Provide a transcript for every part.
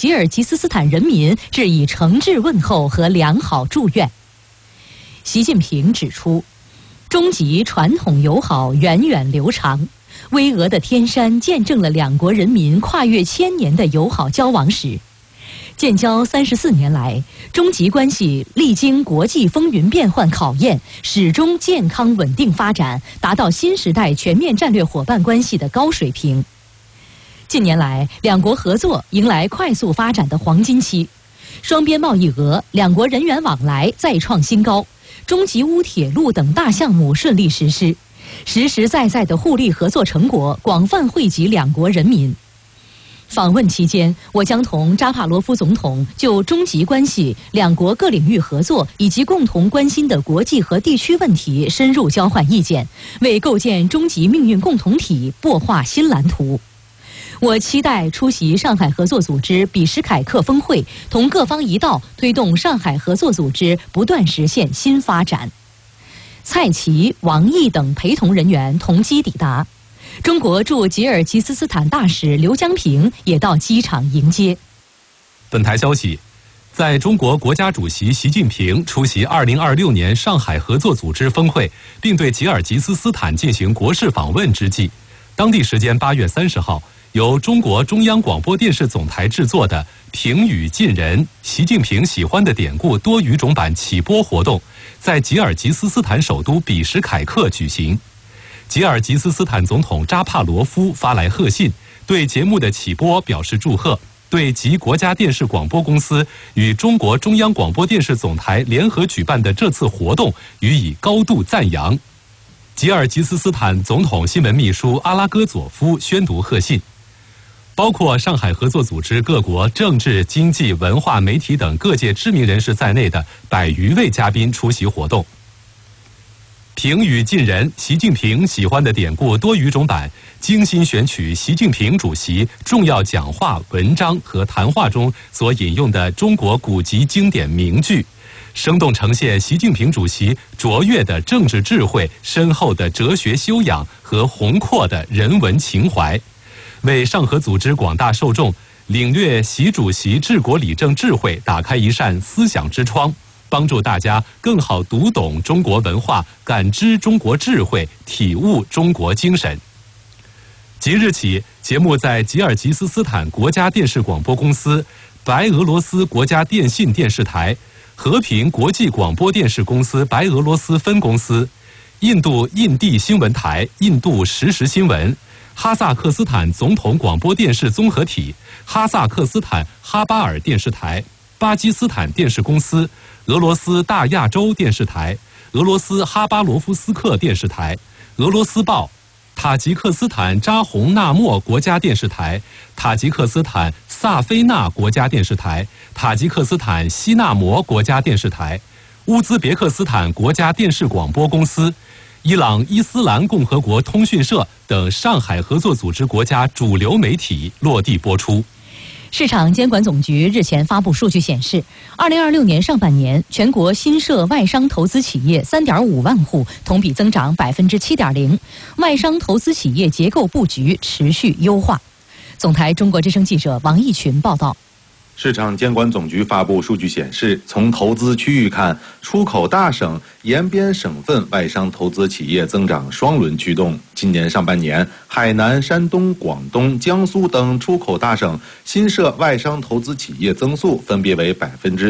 吉尔吉斯斯坦人民致以诚挚问候和良好祝愿。习近平指出，中吉传统友好源远流长，巍峨的天山见证了两国人民跨越千年的友好交往史。建交34年来，中吉关系历经国际风云变幻考验，始终健康稳定发展，达到新时代全面战略伙伴关系的高水平。近年来，两国合作迎来快速发展的黄金期，双边贸易额、两国人员往来再创新高，中吉乌铁路等大项目顺利实施，实实在在的互利合作成果广泛惠及两国人民。访问期间，我将同扎帕罗夫总统就中吉关系、两国各领域合作以及共同关心的国际和地区问题深入交换意见，为构建中吉命运共同体擘画新蓝图。我期待出席上海合作组织比什凯克峰会，同各方一道推动上海合作组织不断实现新发展。蔡奇、王毅等陪同人员同机抵达。中国驻吉尔吉斯斯坦大使刘江平也到机场迎接。 本台消息，在中国国家主席习近平出席2026年上海合作组织峰会，并对吉尔吉斯斯坦进行国事访问之际，当地时间8月30号，由中国中央广播电视总台制作的评语近人习近平喜欢的典故多语种版启播活动，在吉尔吉斯斯坦首都比什凯克举行。吉尔吉斯斯坦总统扎帕罗夫发来贺信，对节目的启播表示祝贺，对吉国家电视广播公司与中国中央广播电视总台联合举办的这次活动予以高度赞扬。吉尔吉斯斯坦总统新闻秘书阿拉戈佐夫宣读贺信，包括上海合作组织各国政治、经济、文化、媒体等各界知名人士在内的100余位嘉宾出席活动。评语近人习近平喜欢的典故多语种版精心选取习近平主席重要讲话、文章和谈话中所引用的中国古籍经典名句，生动呈现习近平主席卓越的政治智慧、深厚的哲学修养和宏阔的人文情怀，为上合组织广大受众领略习主席治国理政智慧打开一扇思想之窗，帮助大家更好读懂中国文化，感知中国智慧，体悟中国精神。即日起，节目在吉尔吉斯斯坦国家电视广播公司、白俄罗斯国家电信电视台、和平国际广播电视公司白俄罗斯分公司、印度印地新闻台、印度实时新闻、哈萨克斯坦总统广播电视综合体、哈萨克斯坦哈巴尔电视台、巴基斯坦电视公司、俄罗斯大亚洲电视台、俄罗斯哈巴罗夫斯克电视台、俄罗斯报、塔吉克斯坦扎洪纳莫国家电视台、塔吉克斯坦萨菲纳国家电视台、塔吉克斯坦西纳摩国家电视台、乌兹别克斯坦国家电视广播公司、伊朗伊斯兰共和国通讯社等上海合作组织国家主流媒体落地播出。 市场监管总局日前发布数据显示，2026年上半年，全国新设外商投资企业3.5万户，同比增长7.0%，外商投资企业结构布局持续优化。总台中国之声记者王义群报道。 市场监管总局发布数据显示，从投资区域看，出口大省、沿边省份外商投资企业增长双轮驱动。今年上半年，海南、山东、广东、江苏等出口大省新设外商投资企业增速分别为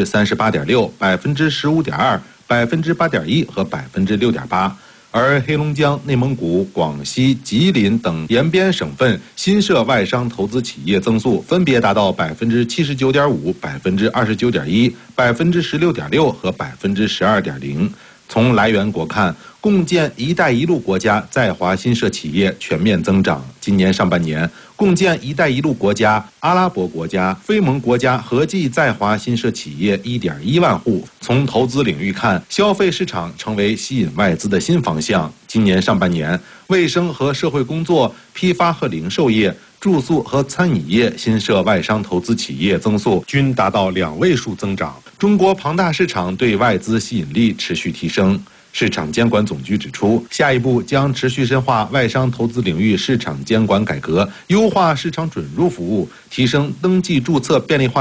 38.6%、15.2%、8.1%和6.8%。而黑龙江、内蒙古、广西、吉林等沿边省份新设外商投资企业增速分别达到79.5%、29.1%、16.6%和12.0%。从来源国看，共建“一带一路”国家在华新设企业全面增长。今年上半年，共建“一带一路”国家、阿拉伯国家、非盟国家合计在华新设企业1.1万户。从投资领域看，消费市场成为吸引外资的新方向。今年上半年，卫生和社会工作、批发和零售业、住宿和餐饮业新设外商投资企业增速均达到2位数增长。中国庞大市场对外资吸引力持续提升。市场监管总局指出，下一步将持续深化外商投资领域市场监管改革，优化市场准入服务，提升登记注册便利化